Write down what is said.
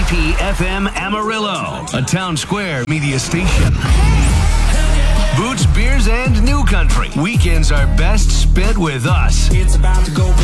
WPP FM Amarillo, a Town Square media station. Boots, beers, and new country. Weekends are best spent with us. It's about to go